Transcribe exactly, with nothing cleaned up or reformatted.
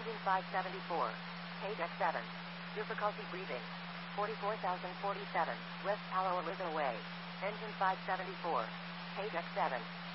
Engine five seventy-four. Page X seven. Difficulty breathing. forty-four thousand forty-seven. West Palo Alto Way. Engine five seventy-four. Page X seven.